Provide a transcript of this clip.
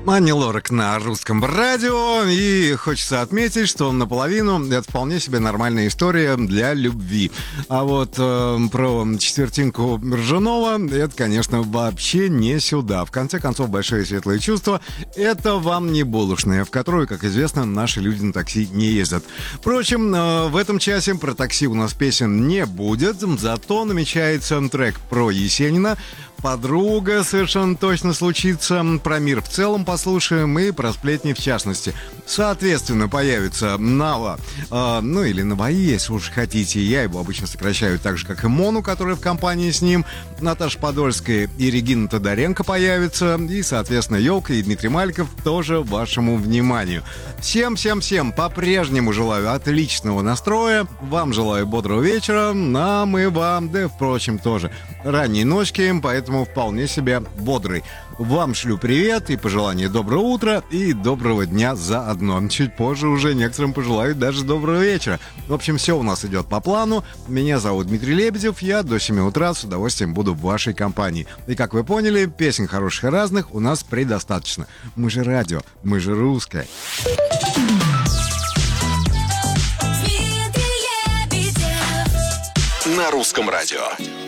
Ани Лорак на русском радио. И хочется отметить, что наполовину это вполне себе нормальная история для любви. А вот про четвертинку ржаного это, конечно, вообще не сюда. В конце концов, большое светлое чувство — это вам не булочная, в которую, как известно, наши люди на такси не ездят. Впрочем, в этом часе про такси у нас песен не будет, зато намечается трек про Есенина. Подруга совершенно точно случится. Про мир в целом послушаем и про сплетни в частности. Соответственно, появится Нава, или Наваи, если уж хотите. Я его обычно сокращаю так же, как и Мону, которая в компании с ним. Наташа Подольская и Регина Тодоренко появятся. И, соответственно, Ёлка и Дмитрий Маликов тоже вашему вниманию. Всем по-прежнему желаю отличного настроя. Вам желаю бодрого вечера. Нам и вам, да, впрочем, тоже ранней ночки, поэтому вполне себе бодрый. Вам шлю привет и пожелание доброго утра и доброго дня заодно. Чуть позже уже некоторым пожелаю даже доброго вечера. В общем, все у нас идет по плану. Меня зовут Дмитрий Лебедев. Я до 7 утра с удовольствием буду в вашей компании. И, как вы поняли, песен хороших и разных у нас предостаточно. Мы же радио, мы же русское. На русском радио.